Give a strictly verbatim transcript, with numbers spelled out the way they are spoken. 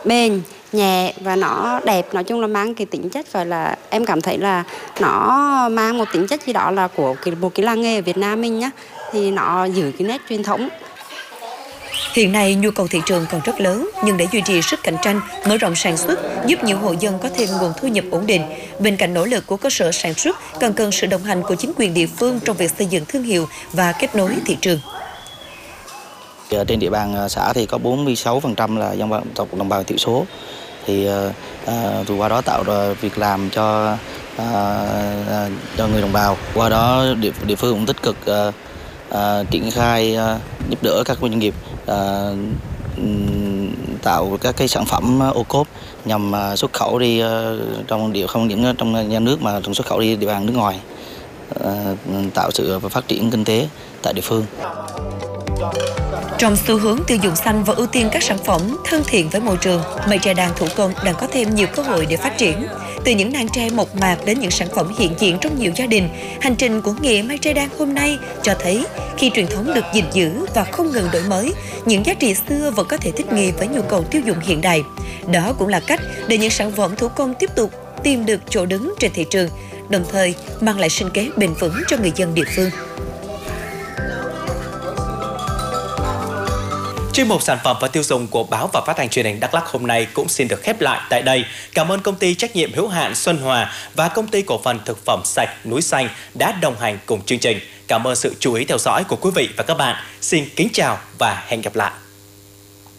bền, nhẹ và nó đẹp, nói chung là mang cái tính chất gọi là em cảm thấy là nó mang một tính chất gì đó là của cái, một cái làng nghề ở Việt Nam mình nhá, thì nó giữ cái nét truyền thống. Hiện nay, nhu cầu thị trường còn rất lớn, nhưng để duy trì sức cạnh tranh, mở rộng sản xuất, giúp nhiều hộ dân có thêm nguồn thu nhập ổn định. Bên cạnh nỗ lực của cơ sở sản xuất, còn cần sự đồng hành của chính quyền địa phương trong việc xây dựng thương hiệu và kết nối thị trường. Trên địa bàn xã thì có bốn mươi sáu phần trăm là dân tộc đồng bào thiểu số, thì à, từ qua đó tạo ra việc làm cho à, cho người đồng bào. Qua đó địa, địa phương cũng tích cực à, à, triển khai à, giúp đỡ các doanh nghiệp à, tạo các cái sản phẩm ô cốp nhằm xuất khẩu đi à, trong địa không những trong nhà nước mà trong xuất khẩu đi địa bàn nước ngoài, à, tạo sự phát triển kinh tế tại địa phương. Trong xu hướng tiêu dùng xanh và ưu tiên các sản phẩm thân thiện với môi trường, mây tre đan thủ công đang có thêm nhiều cơ hội để phát triển. Từ những nang tre mộc mạc đến những sản phẩm hiện diện trong nhiều gia đình, hành trình của nghề mây tre đan hôm nay cho thấy khi truyền thống được gìn giữ và không ngừng đổi mới, những giá trị xưa vẫn có thể thích nghi với nhu cầu tiêu dùng hiện đại. Đó cũng là cách để những sản phẩm thủ công tiếp tục tìm được chỗ đứng trên thị trường, đồng thời mang lại sinh kế bền vững cho người dân địa phương. Chuyên mục sản phẩm và tiêu dùng của báo và phát thanh truyền hình Đắk Lắk hôm nay cũng xin được khép lại tại đây. Cảm ơn công ty trách nhiệm hữu hạn Xuân Hòa và công ty cổ phần thực phẩm sạch Núi Xanh đã đồng hành cùng chương trình. Cảm ơn sự chú ý theo dõi của quý vị và các bạn. Xin kính chào và hẹn gặp lại.